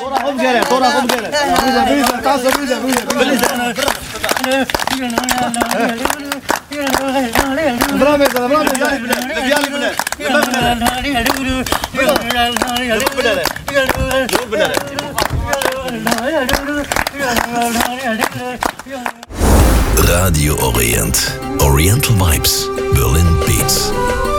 خذ جري طورة خذ جري بيزا تعصب بيزا برامج Radio Orient. Oriental Vibes. Berlin Beats.